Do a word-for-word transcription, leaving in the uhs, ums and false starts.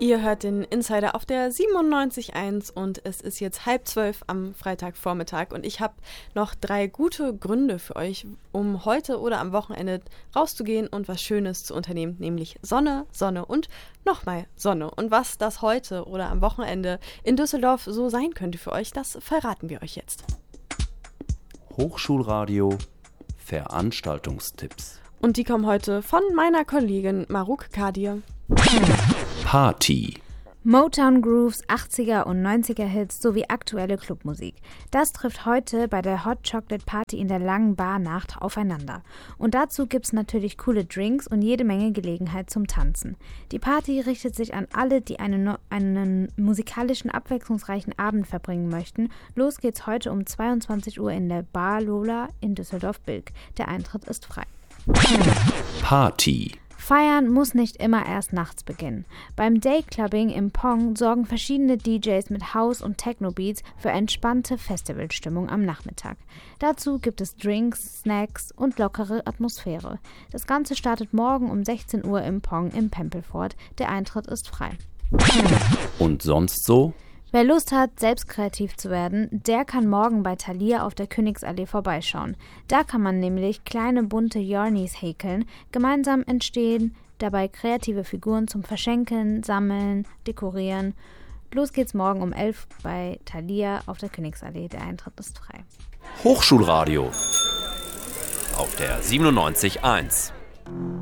Ihr hört den Insider auf der siebenundneunzig Komma eins und es ist jetzt halb zwölf am Freitagvormittag und ich habe noch drei gute Gründe für euch, um heute oder am Wochenende rauszugehen und was Schönes zu unternehmen, nämlich Sonne, Sonne und nochmal Sonne. Und was das heute oder am Wochenende in Düsseldorf so sein könnte für euch, das verraten wir euch jetzt. Hochschulradio Veranstaltungstipps. Und die kommen heute von meiner Kollegin Maruk Kadir. Party. Motown Grooves, achtziger und neunziger Hits sowie aktuelle Clubmusik. Das trifft heute bei der Hot Chocolate Party in der Langen Barnacht aufeinander. Und dazu gibt's natürlich coole Drinks und jede Menge Gelegenheit zum Tanzen. Die Party richtet sich an alle, die einen, einen musikalischen, abwechslungsreichen Abend verbringen möchten. Los geht's heute um zweiundzwanzig Uhr in der Bar Lola in Düsseldorf-Bilk. Der Eintritt ist frei. Party. Feiern muss nicht immer erst nachts beginnen. Beim Dayclubbing im Pong sorgen verschiedene D Js mit House- und Techno-Beats für entspannte Festivalstimmung am Nachmittag. Dazu gibt es Drinks, Snacks und lockere Atmosphäre. Das Ganze startet morgen um sechzehn Uhr im Pong im Pempelfort. Der Eintritt ist frei. Und sonst so? Wer Lust hat, selbst kreativ zu werden, der kann morgen bei Thalia auf der Königsallee vorbeischauen. Da kann man nämlich kleine bunte Yarnies häkeln. Gemeinsam entstehen dabei kreative Figuren zum Verschenken, Sammeln, Dekorieren. Los geht's morgen um elf bei Thalia auf der Königsallee. Der Eintritt ist frei. Hochschulradio auf der siebenundneunzig Komma eins.